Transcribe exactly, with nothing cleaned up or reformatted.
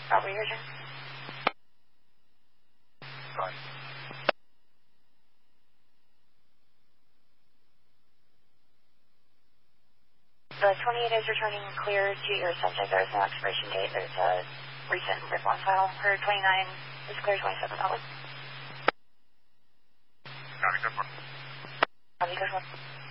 Probably your turn. Fine. The twenty-eight is returning clear to your subject. There's no expiration date. There's a recent rip on file. Her twenty-nine is clear, twenty-seven public. Copy, good one. Copy, good one.